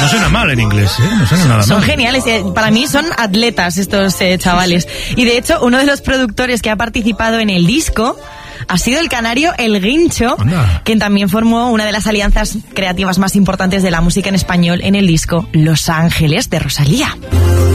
No suena mal en inglés, ¿eh? No suena nada mal. Son geniales. Para mí son atletas estos chavales. Y de hecho, uno de los productores que ha participado en el disco ha sido el canario El Guincho, quien también formó una de las alianzas creativas más importantes de la música en español en el disco Los Ángeles de Rosalía.